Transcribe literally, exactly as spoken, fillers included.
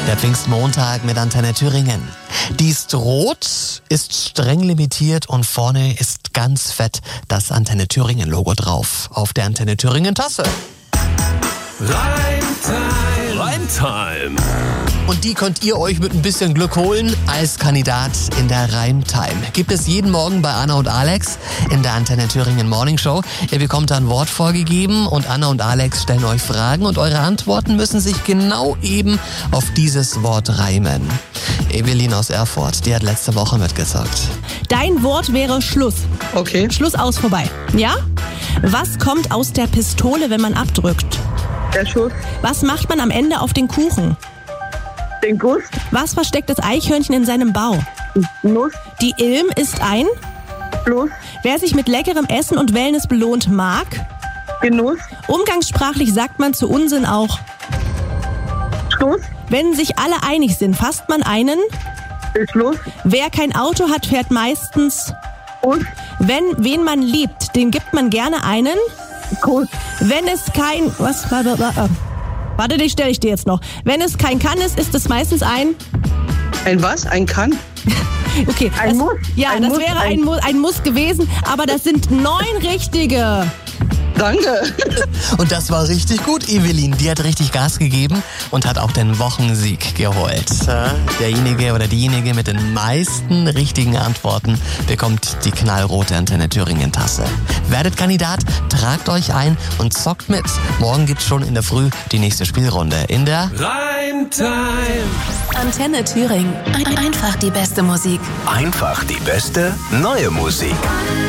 Der Pfingstmontag mit Antenne Thüringen. Die ist rot, ist streng limitiert und vorne ist ganz fett das Antenne Thüringen Logo drauf. Auf der Antenne Thüringen Tasse. Reimtime. Reimtime. Und die könnt ihr euch mit ein bisschen Glück holen als Kandidat in der Reimtime. Gibt es jeden Morgen bei Anna und Alex in der Antenne Thüringen Morning Show. Ihr bekommt ein Wort vorgegeben und Anna und Alex stellen euch Fragen und eure Antworten müssen sich genau eben auf dieses Wort reimen. Evelyn aus Erfurt, die hat letzte Woche mitgezockt. Dein Wort wäre Schluss. Okay. Schluss aus, vorbei. Ja? Was kommt aus der Pistole, wenn man abdrückt? Der Schuss. Was macht man am Ende auf den Kuchen? Den Guss. Was versteckt das Eichhörnchen in seinem Bau? Nuss. Die Ilm ist ein... Fluss. Wer sich mit leckerem Essen und Wellness belohnt, mag... Genuss. Umgangssprachlich sagt man zu Unsinn auch... Schluss. Wenn sich alle einig sind, fasst man einen... Beschluss. Wer kein Auto hat, fährt meistens... Bus. Wenn wen man liebt, den gibt man gerne einen... Kuss. Wenn es kein... Was? Warte, warte, warte die stelle ich dir jetzt noch. Wenn es kein Kann ist, ist es meistens ein... Ein was? Ein Kann? Okay. Ein das, Muss. Ja, Ein das Muss, wäre ein- ein, Mu- ein Muss gewesen, aber das sind neun richtige. Danke. Und das war richtig gut, Evelyn. Die hat richtig Gas gegeben und hat auch den Wochensieg geholt. Derjenige oder diejenige mit den meisten richtigen Antworten bekommt die knallrote Antenne Thüringen Tasse. Werdet Kandidat, tragt euch ein und zockt mit. Morgen gibt's schon in der Früh die nächste Spielrunde in der Reimtime. Antenne Thüringen. Ein- Einfach die beste Musik. Einfach die beste neue Musik.